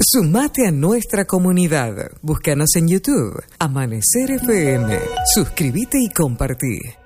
Sumate a nuestra comunidad. Búscanos en YouTube. Amanecer FM. Suscríbete y compartí.